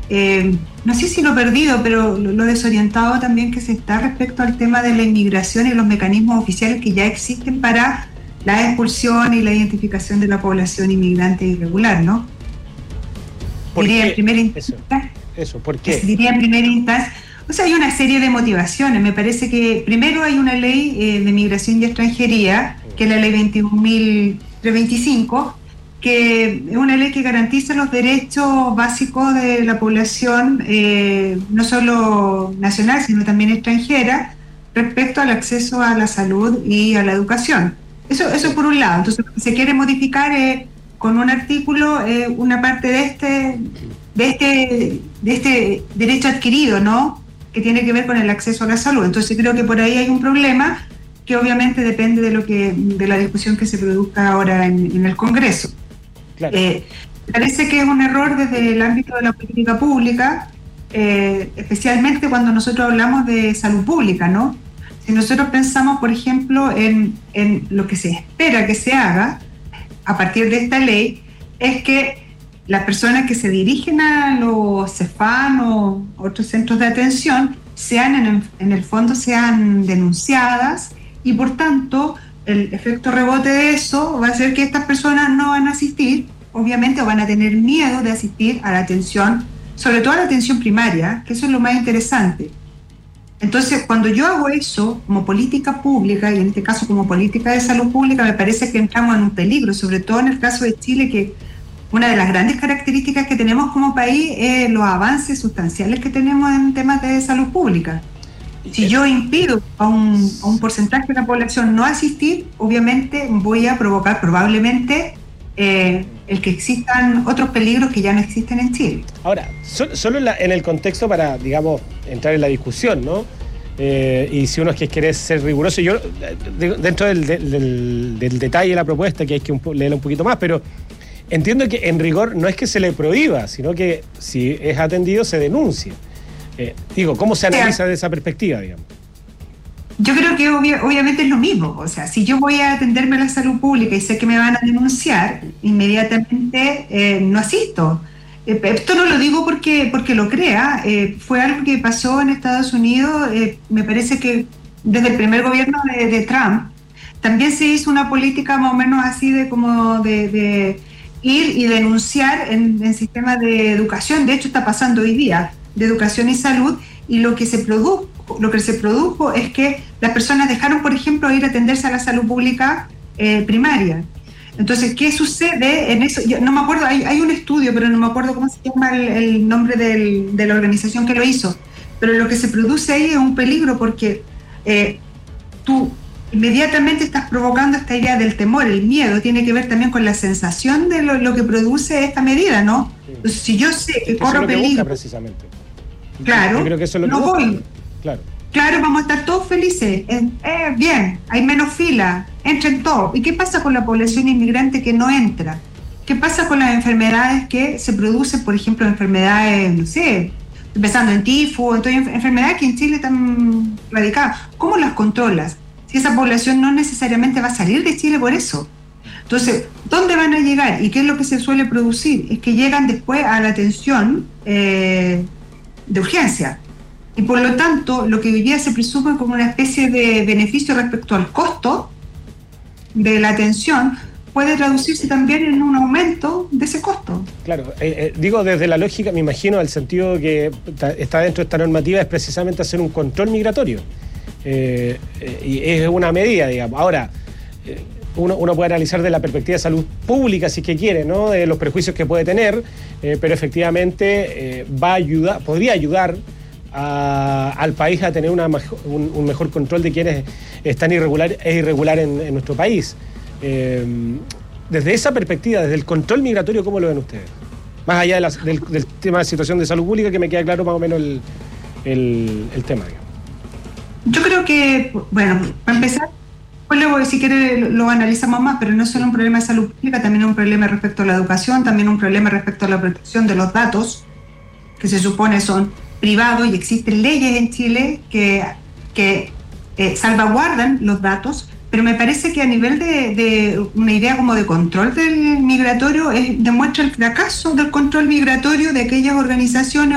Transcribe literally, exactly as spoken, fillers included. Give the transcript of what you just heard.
eh, no sé si lo perdido, pero lo, lo desorientado también que se está respecto al tema de la inmigración y los mecanismos oficiales que ya existen para la expulsión y la identificación de la población inmigrante irregular, ¿no? Diría en primera instancia. Eso, eso, ¿por qué? Diría en primera instancia. O sea, hay una serie de motivaciones. Me parece que primero hay una ley eh, de migración y extranjería, que es la ley veintiún mil trescientos veinticinco, que es una ley que garantiza los derechos básicos de la población, eh, no solo nacional, sino también extranjera, respecto al acceso a la salud y a la educación. Eso, eso por un lado. Entonces, se quiere modificar eh, con un artículo eh, una parte de este, de este, de este derecho adquirido, ¿no?, que tiene que ver con el acceso a la salud. Entonces, creo que por ahí hay un problema que obviamente depende de lo que de la discusión que se produzca ahora en, en el Congreso. Claro. Eh, parece que es un error desde el ámbito de la política pública, eh, especialmente cuando nosotros hablamos de salud pública, ¿no? Si nosotros pensamos, por ejemplo, en, en lo que se espera que se haga a partir de esta ley, es que las personas que se dirigen a los CEFAM o otros centros de atención sean, en, en el fondo, sean denunciadas, y por tanto el efecto rebote de eso va a ser que estas personas no van a asistir, obviamente, o van a tener miedo de asistir a la atención, sobre todo a la atención primaria, que eso es lo más interesante. Entonces, cuando yo hago eso como política pública, y en este caso como política de salud pública, me parece que entramos en un peligro, sobre todo en el caso de Chile, que una de las grandes características que tenemos como país es los avances sustanciales que tenemos en temas de salud pública. Si yo impido a un, a un porcentaje de la población no asistir, obviamente voy a provocar probablemente eh, el que existan otros peligros que ya no existen en Chile. Ahora, so, solo en, la, en el contexto para, digamos, entrar en la discusión, ¿no? Eh, y si uno es que quiere ser riguroso, yo de, dentro del, del, del detalle de la propuesta, que hay que un, leerla un poquito más, pero entiendo que en rigor no es que se le prohíba, sino que si es atendido se denuncia. Eh, digo, ¿cómo se analiza desde esa perspectiva, digamos? Yo creo que obvia, obviamente es lo mismo. O sea, si yo voy a atenderme a la salud pública y sé que me van a denunciar, inmediatamente eh, no asisto. Eh, esto no lo digo porque, porque lo crea. Eh, fue algo que pasó en Estados Unidos, eh, me parece que desde el primer gobierno de, de Trump. También se hizo una política más o menos así de como de, de ir y denunciar en, en sistemas de educación. De hecho, está pasando hoy día, de educación y salud, y lo que se produjo, lo que se produjo es que las personas dejaron, por ejemplo, ir a atenderse a la salud pública eh, primaria. Entonces, ¿qué sucede en eso? Yo no me acuerdo, hay, hay un estudio, pero no me acuerdo cómo se llama el, el nombre del, de la organización que lo hizo, pero lo que se produce ahí es un peligro porque eh, tú inmediatamente estás provocando esta idea del temor, el miedo, tiene que ver también con la sensación de lo, lo que produce esta medida, ¿no? Entonces, si yo sé que corro peligro, precisamente. Claro, yo creo que eso es lo que no busca. voy. Claro. Claro, vamos a estar todos felices. Eh, eh, bien, hay menos fila, entren todos. ¿Y qué pasa con la población inmigrante que no entra? ¿Qué pasa con las enfermedades que se producen, por ejemplo, enfermedades, no sé, empezando en tifo, entonces, enfermedades que en Chile están radicadas? ¿Cómo las controlas? Si esa población no necesariamente va a salir de Chile por eso. Entonces, ¿dónde van a llegar? ¿Y qué es lo que se suele producir? Es que llegan después a la atención eh, de urgencia. Y por lo tanto, lo que hoy día se presume como una especie de beneficio respecto al costo de la atención puede traducirse también en un aumento de ese costo. Claro, eh, eh, digo desde la lógica, me imagino, el sentido que está dentro de esta normativa es precisamente hacer un control migratorio. Eh, eh, y es una medida, digamos. Ahora, eh, uno, uno puede analizar desde la perspectiva de salud pública, si es que quiere, ¿no? De los prejuicios que puede tener, eh, pero efectivamente eh, va a ayudar, podría ayudar A, al país a tener una, un, un mejor control de quienes están irregular e irregular en, en nuestro país. Eh, desde esa perspectiva, desde el control migratorio, ¿cómo lo ven ustedes? Más allá de la, del, del tema de situación de salud pública, que me queda claro más o menos el, el, el tema. Digamos. Yo creo que, bueno, para empezar, pues luego si quiere lo, lo analizamos más, pero no es solo un problema de salud pública, también es un problema respecto a la educación, también un problema respecto a la protección de los datos, que se supone son privado, y existen leyes en Chile que, que eh, salvaguardan los datos, pero me parece que a nivel de, de una idea como de control del migratorio es, demuestra el fracaso del control migratorio de aquellas organizaciones